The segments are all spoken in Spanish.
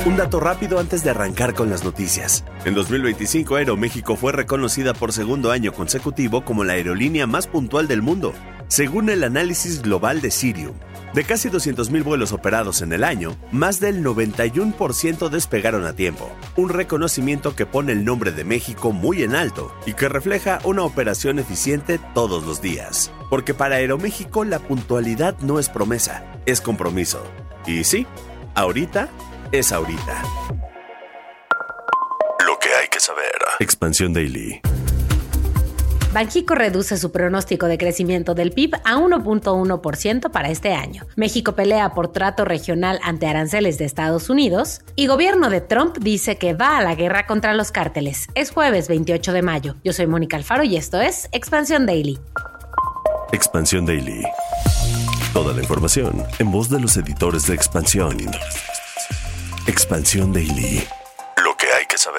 Un dato rápido antes de arrancar con las noticias. En 2025, Aeroméxico fue reconocida por segundo año consecutivo como la aerolínea más puntual del mundo, según el análisis global de Cirium. De casi 200,000 vuelos operados en el año, más del 91% despegaron a tiempo. Un reconocimiento que pone el nombre de México muy en alto y que refleja una operación eficiente todos los días. Porque para Aeroméxico la puntualidad no es promesa, es compromiso. Y sí, ahorita es ahorita. Lo que hay que saber. Expansión Daily. Banxico reduce su pronóstico de crecimiento del PIB a 1.1% para este año. México pelea por trato regional ante aranceles de Estados Unidos. Y gobierno de Trump dice que va a la guerra contra los cárteles. Es jueves 28 de mayo. Yo soy Mónica Alfaro y esto es Expansión Daily. Expansión Daily. Toda la información en voz de los editores de Expansión. Expansión Daily. Lo que hay que saber.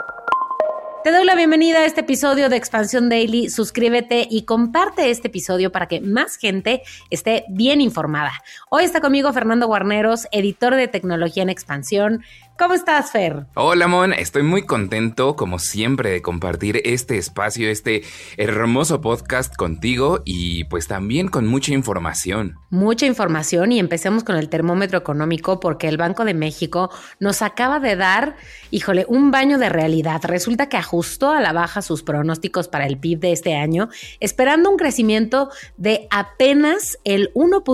Te doy la bienvenida a este episodio de Expansión Daily. Suscríbete y comparte este episodio para que más gente esté bien informada. Hoy está conmigo Fernando Guarneros, editor de tecnología en Expansión. ¿Cómo estás, Fer? Hola, Mon. Estoy muy contento, como siempre, de compartir este espacio, este hermoso podcast contigo y pues también con mucha información. Mucha información y empecemos con el termómetro económico porque el Banco de México nos acaba de dar, un baño de realidad. Resulta que ajustó a la baja sus pronósticos para el PIB de este año, esperando un crecimiento de apenas el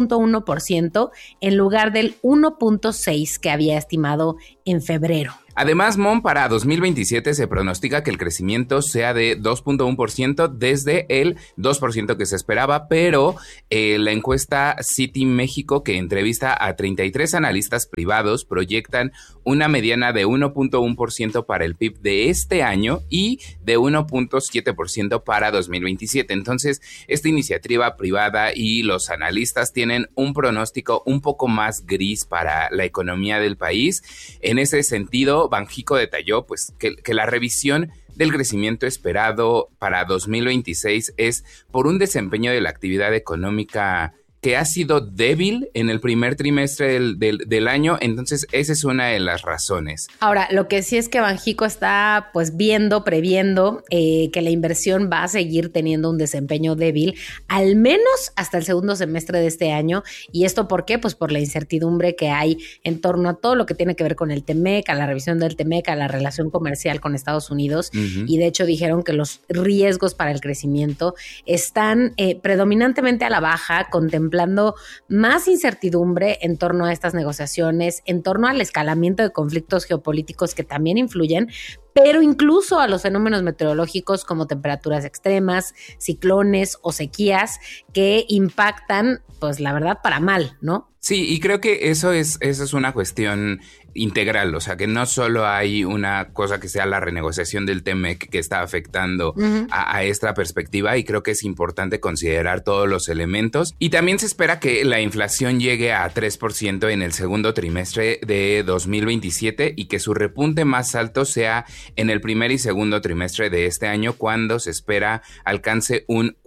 1.1% en lugar del 1.6% que había estimado en febrero. Además, Mon, para 2027 se pronostica que el crecimiento sea de 2.1% desde el 2% que se esperaba, pero la encuesta Citi México, que entrevista a 33 analistas privados, proyectan una mediana de 1.1% para el PIB de este año y de 1.7% para 2027. Entonces, esta iniciativa privada y los analistas tienen un pronóstico un poco más gris para la economía del país. En ese sentido, Banxico detalló pues que la revisión del crecimiento esperado para 2026 es por un desempeño de la actividad económica que ha sido débil en el primer trimestre del año, entonces esa es una de las razones. Ahora, lo que sí es que Banxico está previendo que la inversión va a seguir teniendo un desempeño débil, al menos hasta el segundo semestre de este año. ¿Y esto por qué? Pues por la incertidumbre que hay en torno a todo lo que tiene que ver con el TEMEC, a la revisión del TEMEC, a la relación comercial con Estados Unidos. Uh-huh. Y de hecho dijeron que los riesgos para el crecimiento están predominantemente a la baja, contemplando más incertidumbre en torno a estas negociaciones, en torno al escalamiento de conflictos geopolíticos que también influyen, pero incluso a los fenómenos meteorológicos como temperaturas extremas, ciclones o sequías que impactan, pues la verdad, para mal, ¿no? Sí, y creo que eso es una cuestión integral, o sea, que no solo hay una cosa que sea la renegociación del TEMEC que está afectando uh-huh. a esta perspectiva, y creo que es importante considerar todos los elementos. Y también se espera que la inflación llegue a 3% en el segundo trimestre de 2027 y que su repunte más alto sea en el primer y segundo trimestre de este año, cuando se espera alcance un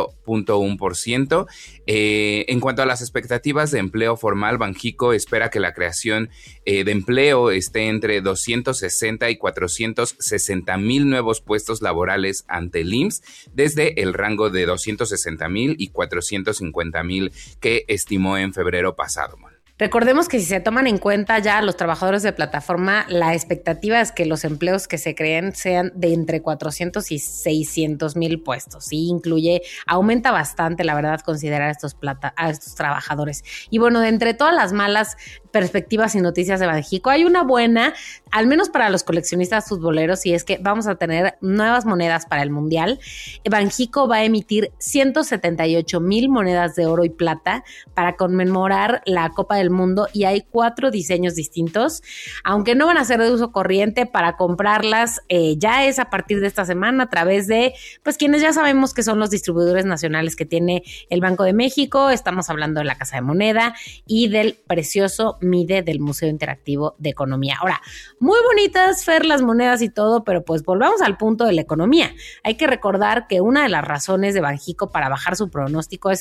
4.1%. En cuanto a las expectativas de empleo formal, Banxico espera que la creación de empleo esté entre 260 y 460,000 nuevos puestos laborales ante el IMSS, desde el rango de 260,000 y 450,000 que estimó en febrero pasado. Recordemos que si se toman en cuenta ya los trabajadores de plataforma, la expectativa es que los empleos que se creen sean de entre 400 y 600,000 puestos. Sí, aumenta bastante, la verdad, considerar a estos trabajadores. Y bueno, de entre todas las malas perspectivas y noticias de Banxico, hay una buena, al menos para los coleccionistas futboleros, y es que vamos a tener nuevas monedas para el Mundial. Banxico va a emitir 178,000 monedas de oro y plata para conmemorar la Copa del Mundo, y hay 4 diseños distintos, aunque no van a ser de uso corriente. Para comprarlas ya es a partir de esta semana a través de pues quienes ya sabemos que son los distribuidores nacionales que tiene el Banco de México. Estamos hablando de la Casa de Moneda y del precioso MIDE del Museo Interactivo de Economía. Ahora, muy bonitas, Fer, las monedas y todo, pero pues volvamos al punto de la economía. Hay que recordar que una de las razones de Banxico para bajar su pronóstico es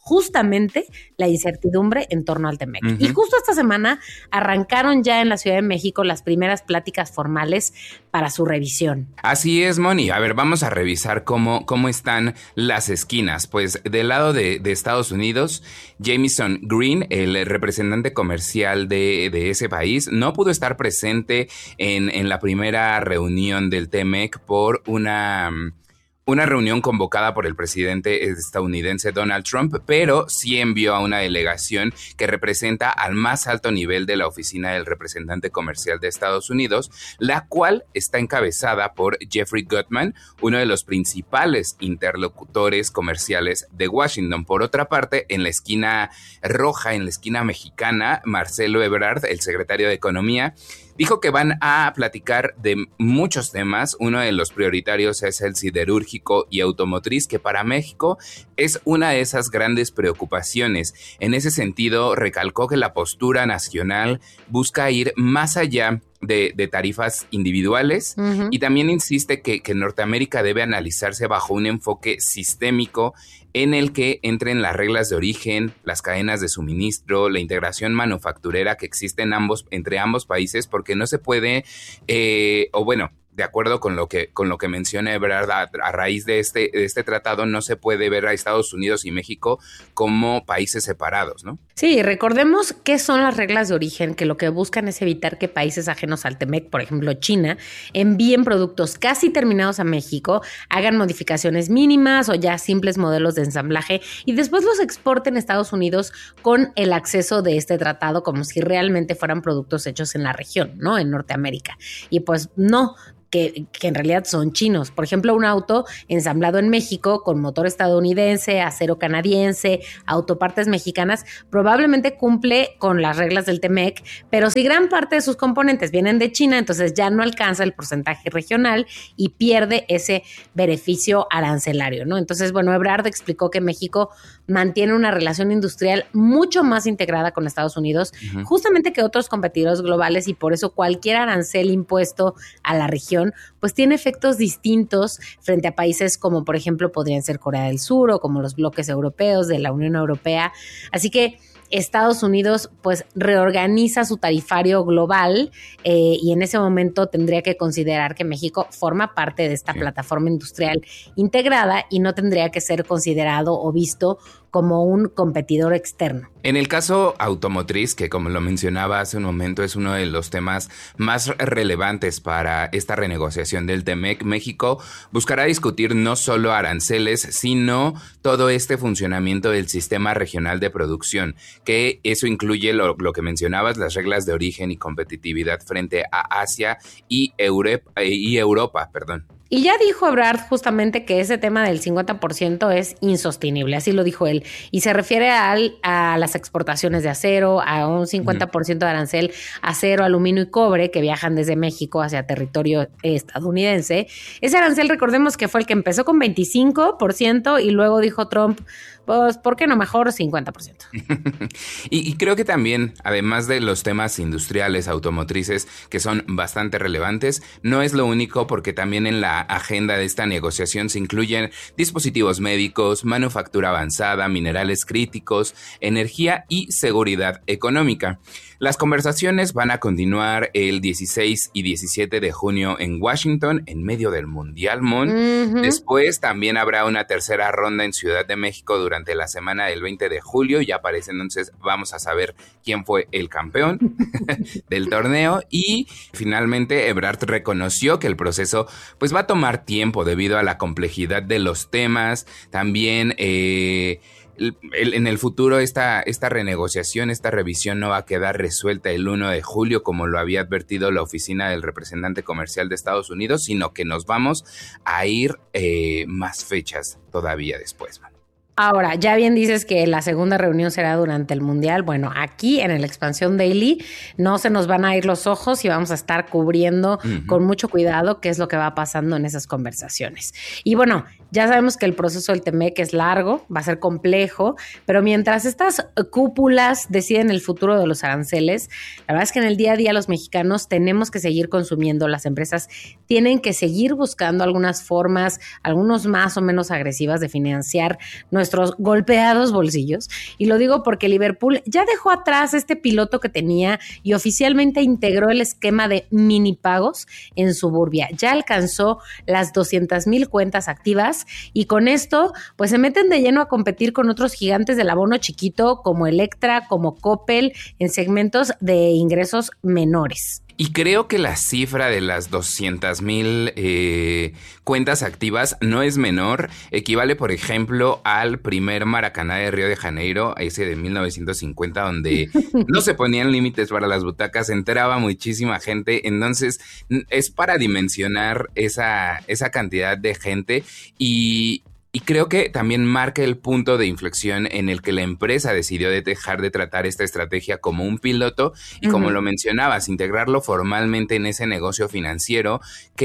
justamente la incertidumbre en torno al TEMEC. Y justo esta semana arrancaron ya en la Ciudad de México las primeras pláticas formales para su revisión. Así es, Moni. A ver, vamos a revisar cómo están las esquinas. Pues del lado de Estados Unidos, Jamieson Green, el representante comercial de ese país, no pudo estar presente en la primera reunión del TEMEC por una reunión convocada por el presidente estadounidense Donald Trump, pero sí envió a una delegación que representa al más alto nivel de la oficina del representante comercial de Estados Unidos, la cual está encabezada por Jeffrey Gutman, uno de los principales interlocutores comerciales de Washington. Por otra parte, en la esquina roja, en la esquina mexicana, Marcelo Ebrard, el secretario de Economía, dijo que van a platicar de muchos temas. Uno de los prioritarios es el siderúrgico y automotriz, que para México es una de esas grandes preocupaciones. En ese sentido, recalcó que la postura nacional busca ir más allá de tarifas individuales y también insiste que Norteamérica debe analizarse bajo un enfoque sistémico en el que entren las reglas de origen, las cadenas de suministro, la integración manufacturera que existe entre ambos países, porque no se puede, de acuerdo con lo que menciona Ebrard, a raíz de este tratado no se puede ver a Estados Unidos y México como países separados, ¿no? Sí, recordemos qué son las reglas de origen, que lo que buscan es evitar que países ajenos al TEMEC, por ejemplo China, envíen productos casi terminados a México, hagan modificaciones mínimas o ya simples modelos de ensamblaje y después los exporten a Estados Unidos con el acceso de este tratado como si realmente fueran productos hechos en la región, ¿no? En Norteamérica. Y pues no, que en realidad son chinos. Por ejemplo, un auto ensamblado en México con motor estadounidense, acero canadiense, autopartes mexicanas, probablemente cumple con las reglas del TEMEC, pero si gran parte de sus componentes vienen de China, entonces ya no alcanza el porcentaje regional y pierde ese beneficio arancelario, ¿no? Entonces, bueno, Ebrard explicó que México mantiene una relación industrial mucho más integrada con Estados Unidos, justamente que otros competidores globales, y por eso cualquier arancel impuesto a la región pues tiene efectos distintos frente a países como por ejemplo podrían ser Corea del Sur o como los bloques europeos de la Unión Europea. Así que Estados Unidos pues reorganiza su tarifario global y en ese momento tendría que considerar que México forma parte de esta plataforma industrial integrada y no tendría que ser considerado o visto como un competidor externo. En el caso automotriz, que como lo mencionaba hace un momento, es uno de los temas más relevantes para esta renegociación del TEMEC, México buscará discutir no solo aranceles, sino todo este funcionamiento del sistema regional de producción, que eso incluye lo que mencionabas, las reglas de origen y competitividad frente a Asia y Europa. Y ya dijo Ebrard justamente que ese tema del 50% es insostenible, así lo dijo él, y se refiere a las exportaciones de acero, a un 50% de arancel, acero, aluminio y cobre que viajan desde México hacia territorio estadounidense. Ese arancel, recordemos que fue el que empezó con 25% y luego dijo Trump, pues, ¿por qué no mejor 50%? Y creo que también, además de los temas industriales, automotrices, que son bastante relevantes, no es lo único, porque también en la agenda de esta negociación se incluyen dispositivos médicos, manufactura avanzada, minerales críticos, energía y seguridad económica. Las conversaciones van a continuar el 16 y 17 de junio en Washington, en medio del Mundial, Mon. Después también habrá una tercera ronda en Ciudad de México durante la semana del 20 de julio. Ya parece, entonces vamos a saber quién fue el campeón del torneo. Y finalmente Ebrard reconoció que el proceso pues va a tomar tiempo debido a la complejidad de los temas. También en el futuro esta renegociación, esta revisión no va a quedar resuelta el 1 de julio como lo había advertido la oficina del representante comercial de Estados Unidos, sino que nos vamos a ir más fechas todavía después. Ahora, ya bien dices que la segunda reunión será durante el Mundial. Bueno, aquí en el Expansión Daily no se nos van a ir los ojos y vamos a estar cubriendo con mucho cuidado qué es lo que va pasando en esas conversaciones. Y bueno, Ya sabemos que el proceso del TEMEC es largo, va a ser complejo, pero mientras estas cúpulas deciden el futuro de los aranceles, la verdad es que en el día a día los mexicanos tenemos que seguir consumiendo, las empresas tienen que seguir buscando algunas formas, algunos más o menos agresivas de financiar nuestros golpeados bolsillos. Y lo digo porque Liverpool ya dejó atrás este piloto que tenía y oficialmente integró el esquema de mini pagos en Suburbia. Ya alcanzó las 200,000 cuentas activas y con esto pues se meten de lleno a competir con otros gigantes del abono chiquito como Electra, como Coppel, en segmentos de ingresos menores. Y creo que la cifra de las 200,000 cuentas activas no es menor. Equivale, por ejemplo, al primer Maracaná de Río de Janeiro, ese de 1950, donde no se ponían límites para las butacas, entraba muchísima gente. Entonces, es para dimensionar esa cantidad de gente y creo que también marca el punto de inflexión en el que la empresa decidió dejar de tratar esta estrategia como un piloto y como lo mencionabas, integrarlo formalmente en ese negocio financiero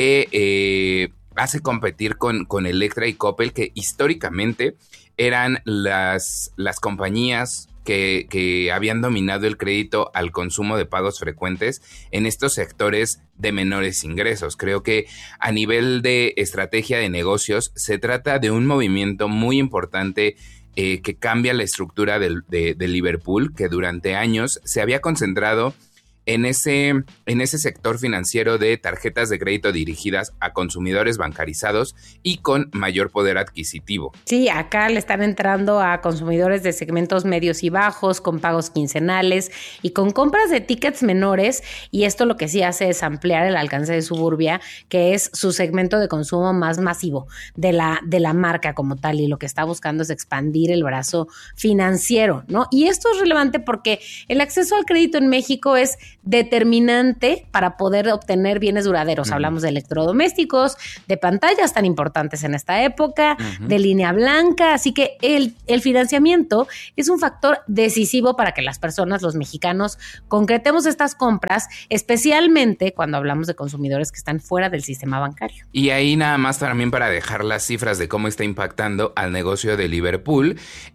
que hace competir con Electra y Coppel, que históricamente eran las compañías que habían dominado el crédito al consumo de pagos frecuentes en estos sectores de menores ingresos. Creo que a nivel de estrategia de negocios se trata de un movimiento muy importante que cambia la estructura de Liverpool, que durante años se había concentrado en ese sector financiero de tarjetas de crédito dirigidas a consumidores bancarizados y con mayor poder adquisitivo. Sí, acá le están entrando a consumidores de segmentos medios y bajos, con pagos quincenales y con compras de tickets menores, y esto lo que sí hace es ampliar el alcance de Suburbia, que es su segmento de consumo más masivo de la marca como tal, y lo que está buscando es expandir el brazo financiero, ¿no? Y esto es relevante porque el acceso al crédito en México es determinante para poder obtener bienes duraderos. Hablamos de electrodomésticos, de pantallas tan importantes en esta época, de línea blanca, así que el financiamiento es un factor decisivo para que las personas, los mexicanos, concretemos estas compras, especialmente cuando hablamos de consumidores que están fuera del sistema bancario. Y ahí nada más también para dejar las cifras de cómo está impactando al negocio de Liverpool.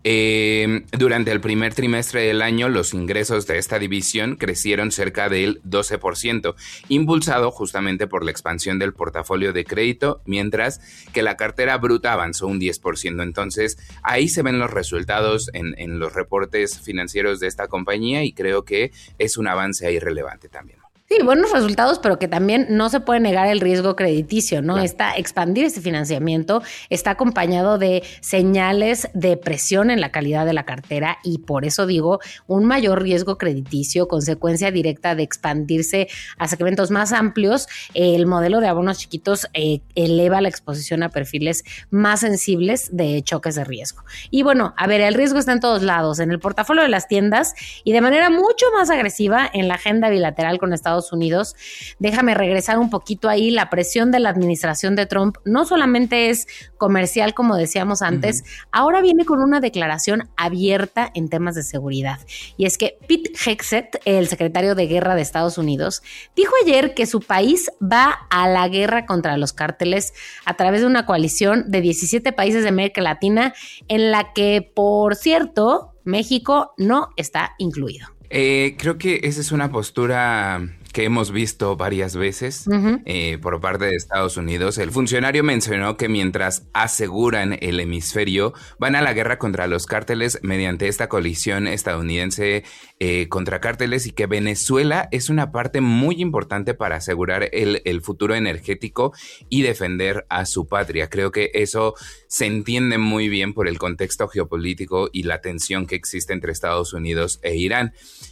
Durante el primer trimestre del año, los ingresos de esta división crecieron cerca del 12%, impulsado justamente por la expansión del portafolio de crédito, mientras que la cartera bruta avanzó un 10%. Entonces, ahí se ven los resultados en los reportes financieros de esta compañía y creo que es un avance ahí relevante también. Sí, buenos resultados, pero que también no se puede negar el riesgo crediticio, ¿no? Claro. Expandir este financiamiento está acompañado de señales de presión en la calidad de la cartera y por eso digo, un mayor riesgo crediticio, consecuencia directa de expandirse a segmentos más amplios. El modelo de abonos chiquitos eleva la exposición a perfiles más sensibles de choques de riesgo. Y bueno, a ver, el riesgo está en todos lados, en el portafolio de las tiendas y de manera mucho más agresiva en la agenda bilateral con Estados Unidos. Déjame regresar un poquito ahí. La presión de la administración de Trump no solamente es comercial, como decíamos antes, ahora viene con una declaración abierta en temas de seguridad. Y es que Pete Hegseth, el secretario de Guerra de Estados Unidos, dijo ayer que su país va a la guerra contra los cárteles a través de una coalición de 17 países de América Latina, en la que, por cierto, México no está incluido. Creo que esa es una postura que hemos visto varias veces por parte de Estados Unidos. El funcionario mencionó que mientras aseguran el hemisferio, van a la guerra contra los cárteles mediante esta coalición estadounidense contra cárteles y que Venezuela es una parte muy importante para asegurar el futuro energético y defender a su patria. Creo que eso se entiende muy bien por el contexto geopolítico y la tensión que existe entre Estados Unidos e Irán.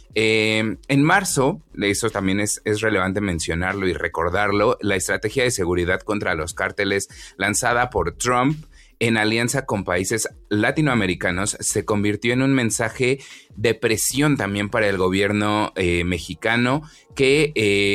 En marzo, eso también es relevante mencionarlo y recordarlo, la estrategia de seguridad contra los cárteles lanzada por Trump en alianza con países latinoamericanos se convirtió en un mensaje de presión también para el gobierno mexicano que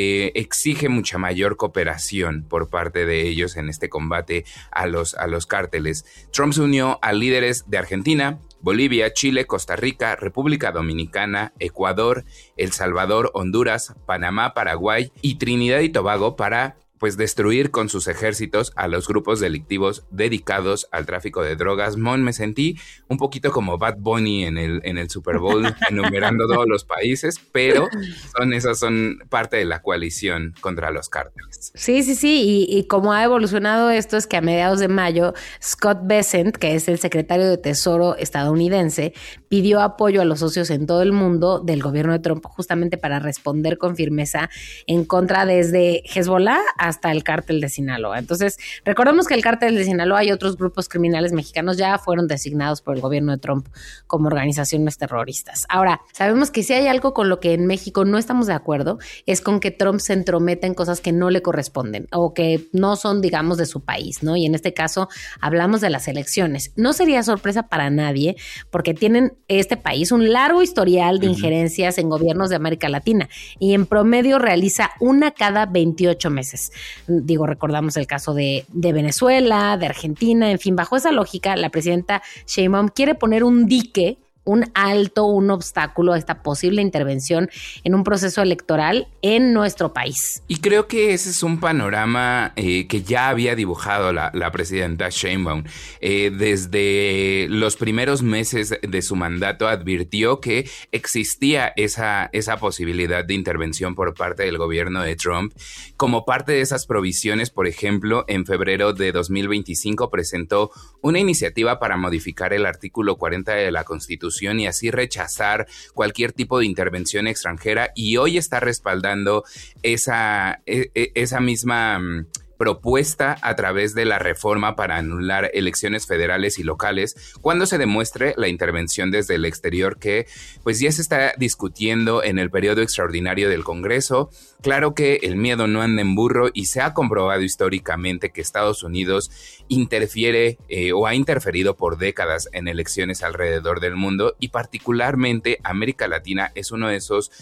exige mucha mayor cooperación por parte de ellos en este combate a los cárteles. Trump se unió a líderes de Argentina, Bolivia, Chile, Costa Rica, República Dominicana, Ecuador, El Salvador, Honduras, Panamá, Paraguay y Trinidad y Tobago para pues destruir con sus ejércitos a los grupos delictivos dedicados al tráfico de drogas. Mon, me sentí un poquito como Bad Bunny en el Super Bowl, enumerando todos los países, pero esas son parte de la coalición contra los cárteles. Sí, y como ha evolucionado esto es que a mediados de mayo, Scott Bessent, que es el secretario de Tesoro estadounidense, pidió apoyo a los socios en todo el mundo del gobierno de Trump justamente para responder con firmeza en contra desde Hezbollah hasta el cártel de Sinaloa. Entonces, recordemos que el cártel de Sinaloa y otros grupos criminales mexicanos ya fueron designados por el gobierno de Trump como organizaciones terroristas. Ahora, sabemos que si hay algo con lo que en México no estamos de acuerdo, es con que Trump se entrometa en cosas que no le corresponden o que no son, digamos, de su país, ¿no? Y en este caso hablamos de las elecciones. No sería sorpresa para nadie porque tienen este país un largo historial de injerencias en gobiernos de América Latina y en promedio realiza una cada 28 meses. Digo, recordamos el caso de Venezuela, de Argentina, en fin, bajo esa lógica, la presidenta Sheinbaum quiere poner un dique, un alto, un obstáculo a esta posible intervención en un proceso electoral en nuestro país. Y creo que ese es un panorama que ya había dibujado la presidenta Sheinbaum. Desde los primeros meses de su mandato advirtió que existía esa posibilidad de intervención por parte del gobierno de Trump. Como parte de esas provisiones, por ejemplo, en febrero de 2025 presentó una iniciativa para modificar el artículo 40 de la Constitución y así rechazar cualquier tipo de intervención extranjera, y hoy está respaldando esa misma propuesta a través de la reforma para anular elecciones federales y locales cuando se demuestre la intervención desde el exterior, que pues ya se está discutiendo en el periodo extraordinario del Congreso. Claro que el miedo no anda en burro y se ha comprobado históricamente que Estados Unidos interfiere o ha interferido por décadas en elecciones alrededor del mundo, y particularmente América Latina es una de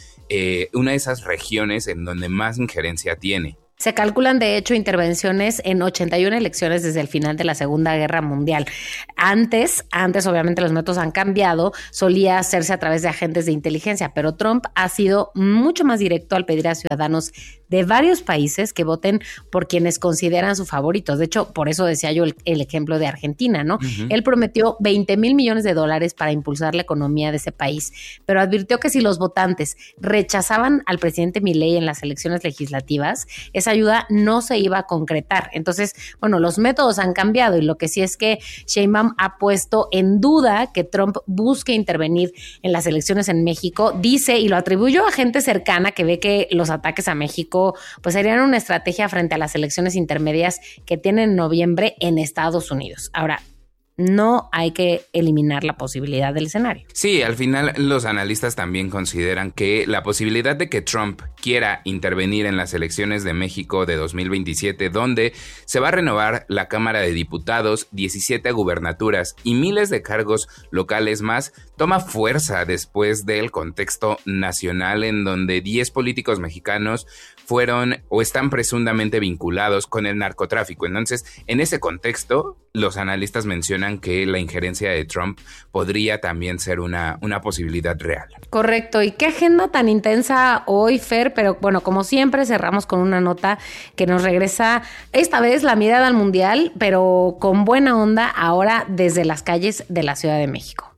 esas regiones en donde más injerencia tiene. Se calculan, de hecho, intervenciones en 81 elecciones desde el final de la Segunda Guerra Mundial. Antes, obviamente, los métodos han cambiado, solía hacerse a través de agentes de inteligencia, pero Trump ha sido mucho más directo al pedir a ciudadanos de varios países que voten por quienes consideran sus favoritos. De hecho, por eso decía yo el ejemplo de Argentina, ¿no? Uh-huh. Él prometió $20,000 millones para impulsar la economía de ese país, pero advirtió que si los votantes rechazaban al presidente Milei en las elecciones legislativas, esa ayuda no se iba a concretar. Entonces, bueno, los métodos han cambiado y lo que sí es que Sheinbaum ha puesto en duda que Trump busque intervenir en las elecciones en México. Dice, y lo atribuyó a gente cercana que ve que los ataques a México pues serían una estrategia frente a las elecciones intermedias que tienen en noviembre en Estados Unidos. Ahora, no hay que eliminar la posibilidad del escenario. Sí, al final los analistas también consideran que la posibilidad de que Trump quiera intervenir en las elecciones de México de 2027, donde se va a renovar la Cámara de Diputados, 17 gubernaturas y miles de cargos locales más, toma fuerza después del contexto nacional en donde 10 políticos mexicanos fueron o están presuntamente vinculados con el narcotráfico. Entonces, en ese contexto, los analistas mencionan que la injerencia de Trump podría también ser una posibilidad real. Correcto. ¿Y qué agenda tan intensa hoy, Fer? Pero bueno, como siempre, cerramos con una nota que nos regresa esta vez la mirada al mundial, pero con buena onda ahora desde las calles de la Ciudad de México.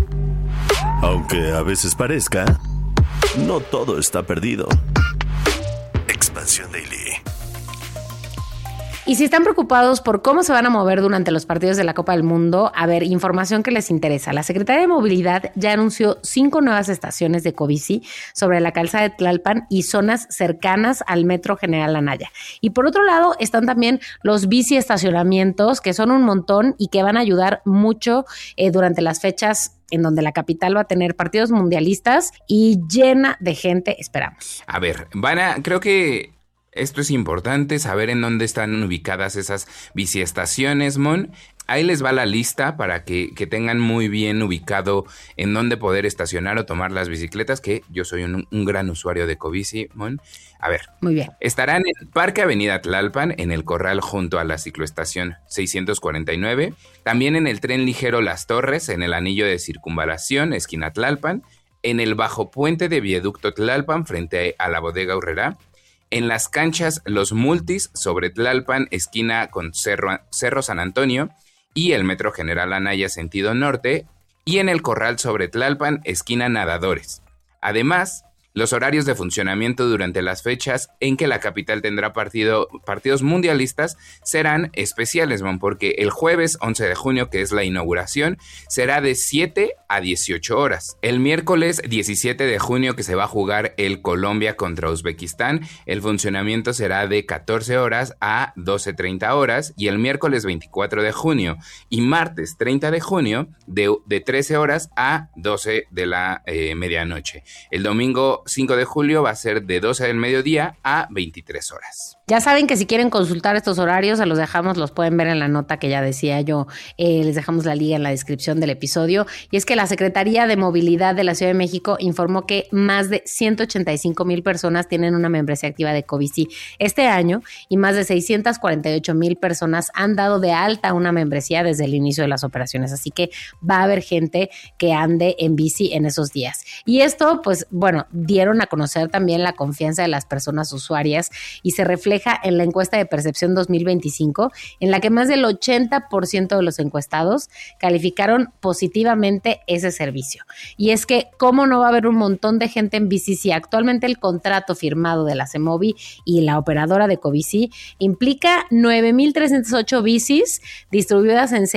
Aunque a veces parezca, no todo está perdido. Expansión Daily. Y si están preocupados por cómo se van a mover durante los partidos de la Copa del Mundo, a ver, información que les interesa. La Secretaría de Movilidad ya anunció 5 nuevas estaciones de Ecobici sobre la calzada de Tlalpan y zonas cercanas al Metro General Anaya. Y por otro lado están también los bici estacionamientos, que son un montón y que van a ayudar mucho durante las fechas en donde la capital va a tener partidos mundialistas y llena de gente, esperamos. A ver, creo que esto es importante, saber en dónde están ubicadas esas biciestaciones, Mon. Ahí les va la lista para que tengan muy bien ubicado en dónde poder estacionar o tomar las bicicletas, que yo soy un gran usuario de Ecobici, Mon. A ver, muy bien. Estarán en Parque Avenida Tlalpan, en el Corral junto a la cicloestación 649, también en el Tren Ligero Las Torres, en el Anillo de Circunvalación, esquina Tlalpan, en el Bajo Puente de Viaducto Tlalpan, frente a la Bodega Aurrerá, En las canchas Los Multis sobre Tlalpan, esquina con Cerro San Antonio, y el Metro General Anaya sentido norte, y en el Corral sobre Tlalpan, esquina Nadadores. Además, los horarios de funcionamiento durante las fechas en que la capital tendrá partidos mundialistas serán especiales, porque el jueves 11 de junio, que es la inauguración, será de 7 a 18 horas. El miércoles 17 de junio, que se va a jugar el Colombia contra Uzbekistán, el funcionamiento será de 14 horas a 12:30 horas, y el miércoles 24 de junio y martes 30 de junio de 13 horas a 12 de la medianoche. El domingo 5 de julio va a ser de 12 del mediodía a 23 horas. Ya saben que si quieren consultar estos horarios, se los dejamos, los pueden ver en la nota que ya decía yo, les dejamos la liga en la descripción del episodio. Y es que la Secretaría de Movilidad de la Ciudad de México informó que más de 185,000 personas tienen una membresía activa de Covici este año y más de 648,000 personas han dado de alta una membresía desde el inicio de las operaciones. Así que va a haber gente que ande en bici en esos días. Y esto, pues, bueno, dieron a conocer también la confianza de las personas usuarias y se refleja en la encuesta de percepción 2025, en la que más del 80% de los encuestados calificaron positivamente ese servicio. Y es que, ¿cómo no va a haber un montón de gente en bici si actualmente el contrato firmado de la CEMOVI y la operadora de Covici implica 9,308 bicis distribuidas en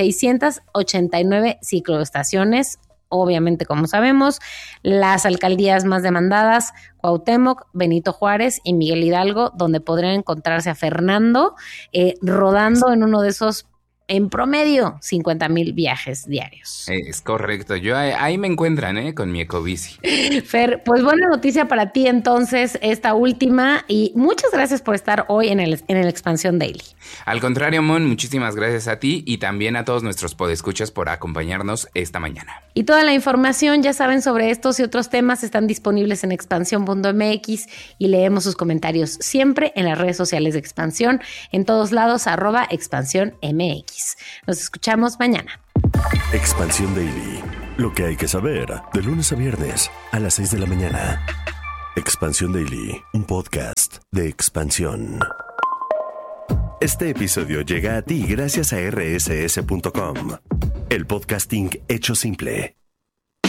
689 cicloestaciones? Obviamente, como sabemos, las alcaldías más demandadas, Cuauhtémoc, Benito Juárez y Miguel Hidalgo, donde podrían encontrarse a Fernando rodando en uno de esos, en promedio, 50,000 viajes diarios. Es correcto. Yo ahí me encuentran, con mi ecobici. Fer, pues buena noticia para ti entonces, esta última, y muchas gracias por estar hoy en el Expansión Daily. Al contrario, Mon, muchísimas gracias a ti y también a todos nuestros podescuchas por acompañarnos esta mañana. Y toda la información, ya saben, sobre estos y otros temas están disponibles en expansión.mx y leemos sus comentarios siempre en las redes sociales de Expansión, en todos lados, @expansiónmx. Nos escuchamos mañana. Expansión Daily. Lo que hay que saber de lunes a viernes a las 6 de la mañana. Expansión Daily, un podcast de Expansión. Este episodio llega a ti gracias a rss.com, el podcasting hecho simple.